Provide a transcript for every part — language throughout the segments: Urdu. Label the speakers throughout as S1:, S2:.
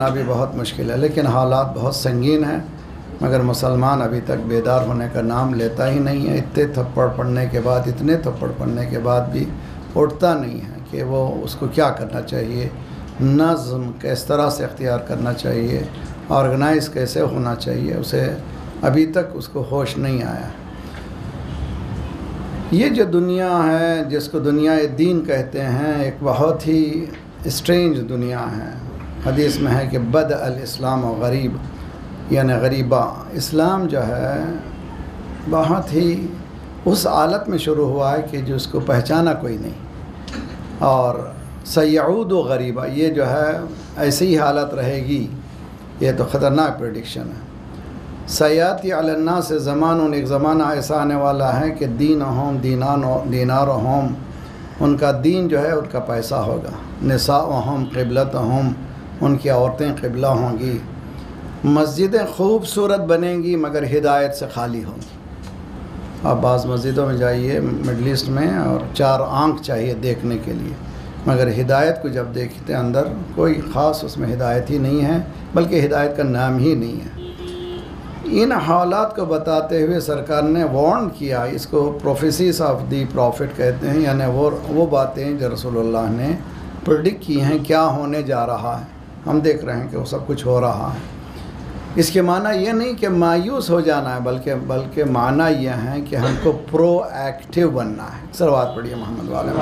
S1: بھی بہت مشکل ہے، لیکن حالات بہت سنگین ہیں، مگر مسلمان ابھی تک بیدار ہونے کا نام لیتا ہی نہیں ہے۔ اتنے تھپڑ پڑنے کے بعد بھی اٹھتا نہیں ہے کہ وہ اس کو کیا کرنا چاہیے، نظم کس طرح سے اختیار کرنا چاہیے، آرگنائز کیسے ہونا چاہیے، اسے ابھی تک اس کو ہوش نہیں آیا۔ یہ جو دنیا ہے جس کو دنیا دین کہتے ہیں، ایک بہت ہی اسٹرینج دنیا ہے۔ حدیث میں ہے کہ بدأ الاسلام غریب، یعنی غریبہ۔ اسلام جو ہے بہت ہی اس حالت میں شروع ہوا ہے کہ جس کو پہچانا کوئی نہیں، اور سیعود غریبہ، یہ جو ہے ایسی ہی حالت رہے گی۔ یہ تو خطرناک پریڈکشن ہے۔ سیاتی علی الناس زمان، ایک زمانہ ایسا آنے والا ہے کہ دینہم دینارہم، ان کا دین جو ہے ان کا پیسہ ہوگا، نساؤہم قبلتہم، ان کی عورتیں قبلہ ہوں گی، مسجدیں خوبصورت بنیں گی مگر ہدایت سے خالی ہوں گی۔ آپ بعض مسجدوں میں جائیے مڈل ایسٹ میں، اور 4 آنکھ چاہیے دیکھنے کے لیے، مگر ہدایت کو جب دیکھتے اندر کوئی خاص اس میں ہدایت ہی نہیں ہے، بلکہ ہدایت کا نام ہی نہیں ہے۔ ان حالات کو بتاتے ہوئے سرکار نے وارن کیا، اس کو پروفیسیز آف دی پروفٹ کہتے ہیں، یعنی وہ باتیں جو رسول اللہ نے پریڈکٹ کی ہیں کیا ہونے جا رہا ہے۔ ہم دیکھ رہے ہیں کہ وہ سب کچھ ہو رہا ہے۔ اس کے معنی یہ نہیں کہ مایوس ہو جانا ہے، بلکہ معنی یہ ہے کہ ہم کو پرو ایکٹیو بننا ہے۔ صلوات پڑھیے محمد والے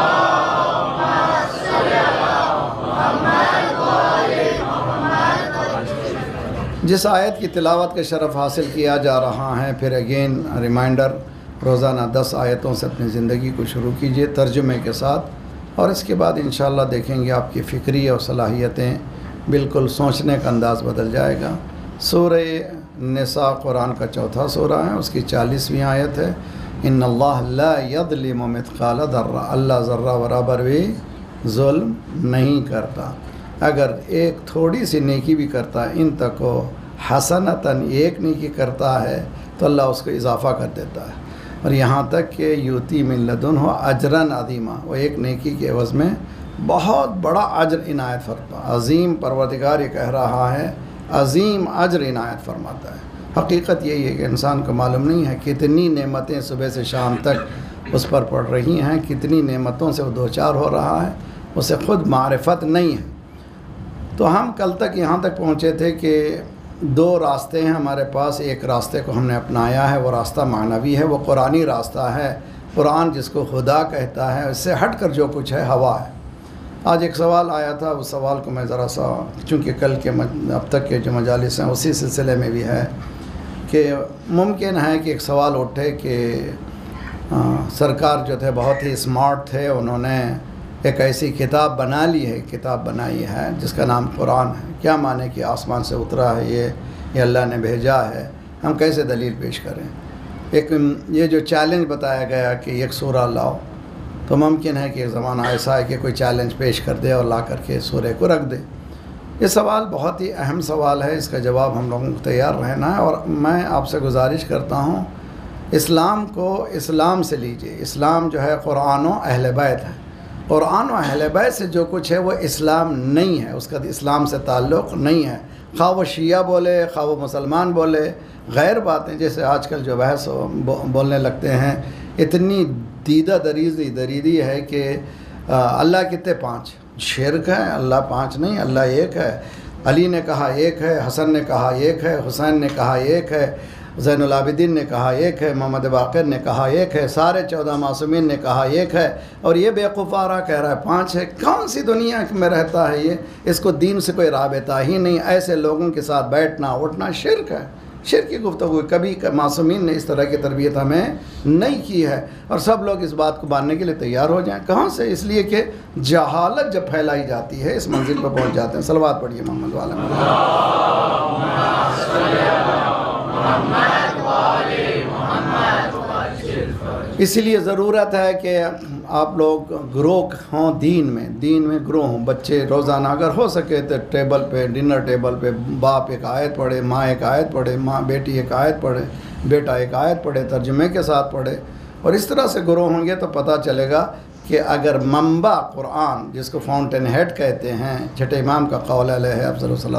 S1: جس آیت کی تلاوت کا شرف حاصل کیا جا رہا ہے، پھر اگین ریمائنڈر، روزانہ 10 آیتوں سے اپنی زندگی کو شروع کیجئے ترجمے کے ساتھ، اور اس کے بعد انشاءاللہ دیکھیں گے آپ کی فکری اور صلاحیتیں بالکل سوچنے کا انداز بدل جائے گا۔ سورہ نساء قرآن کا 4تھا سورہ ہے، اس کی 40ویں آیت ہے۔ ان اللہ لا یظلم مثقال ذرہ، اللہ ذرہ برابر بھی ظلم نہیں کرتا۔ اگر ایک تھوڑی سی نیکی بھی کرتا ہے، ان تکو حسنتاً، ایک نیکی کرتا ہے تو اللہ اس کو اضافہ کر دیتا ہے، اور یہاں تک کہ یوتی من لدنہ اجراً عظیما، وہ ایک نیکی کے عوض میں بہت بڑا اجر عنایت فرماتا ہے۔ عظیم پروردگار یہ کہہ رہا ہے، عظیم اجر عنایت فرماتا ہے۔ حقیقت یہی ہے کہ انسان کو معلوم نہیں ہے کتنی نعمتیں صبح سے شام تک اس پر پڑ رہی ہیں، کتنی نعمتوں سے وہ دوچار ہو رہا ہے، اسے خود معرفت نہیں ہے۔ تو ہم کل تک یہاں تک پہنچے تھے کہ 2 راستے ہیں ہمارے پاس۔ ایک راستے کو ہم نے اپنایا ہے، وہ راستہ معنوی ہے، وہ قرآنی راستہ ہے۔ قرآن جس کو خدا کہتا ہے، اس سے ہٹ کر جو کچھ ہے ہوا ہے۔ آج ایک سوال آیا تھا، اس سوال کو میں ذرا سا، چونکہ کل کے اب تک کے جو مجالس ہیں اسی سلسلے میں بھی ہے کہ ممکن ہے کہ ایک سوال اٹھے کہ سرکار جو تھے بہت ہی اسمارٹ تھے، انہوں نے ایک ایسی کتاب بنائی ہے جس کا نام قرآن ہے، کیا معنی کہ آسمان سے اترا ہے یہ اللہ نے بھیجا ہے، ہم کیسے دلیل پیش کریں؟ ایک یہ جو چیلنج بتایا گیا کہ ایک سورہ لاؤ، تو ممکن ہے کہ ایک زمانہ ایسا ہے کہ کوئی چیلنج پیش کر دے اور لا کر کے سورہ کو رکھ دے۔ یہ سوال بہت ہی اہم سوال ہے، اس کا جواب ہم لوگوں کو تیار رہنا ہے، اور میں آپ سے گزارش کرتا ہوں اسلام کو اسلام سے لیجئے۔ اسلام جو ہے قرآن و اہل بیت ہے، قرآن و اہل بیت سے جو کچھ ہے وہ اسلام نہیں ہے، اس کا اسلام سے تعلق نہیں ہے۔ خواہ وہ شیعہ بولے، خواہ وہ مسلمان بولے، غیر باتیں جیسے آج کل جو بحث بولنے لگتے ہیں، اتنی دریدی ہے کہ اللہ کتنے 5 شرک ہے، اللہ 5 نہیں، اللہ ایک ہے۔ علی نے کہا ایک ہے، حسن نے کہا ایک ہے، حسین نے کہا ایک ہے، زین العابدین نے کہا ایک ہے، محمد باقر نے کہا ایک ہے، سارے 14 معصومین نے کہا ایک ہے، اور یہ بیوقوفارہ کہہ رہا ہے 5 ہے۔ کون سی دنیا میں رہتا ہے یہ؟ اس کو دین سے کوئی رابطہ ہی نہیں۔ ایسے لوگوں کے ساتھ بیٹھنا اٹھنا شرک ہے، شرک کی گفتگو۔ کبھی معصومین نے اس طرح کی تربیت ہمیں نہیں کی ہے، اور سب لوگ اس بات کو ماننے کے لیے تیار ہو جائیں۔ کہاں سے؟ اس لیے کہ جہالت جب پھیلائی جاتی ہے اس منزل پر پہنچ جاتے ہیں۔ صلوات پڑھیے محمد والا۔ اسی لیے ضرورت ہے کہ آپ لوگ گرو ہوں، دین میں گرو ہوں۔ بچے روزانہ اگر ہو سکے تو ٹیبل پہ، ڈنر ٹیبل پہ باپ ایک آیت پڑھے، ماں ایک آیت پڑھے، بیٹی ایک آیت پڑھے، بیٹا ایک آیت پڑھے، ترجمے کے ساتھ پڑھے، اور اس طرح سے گرو ہوں گے تو پتہ چلے گا کہ اگر منبع قرآن، جس کو فاؤنٹین ہیڈ کہتے ہیں، چھٹے امام کا قول علیہ افضل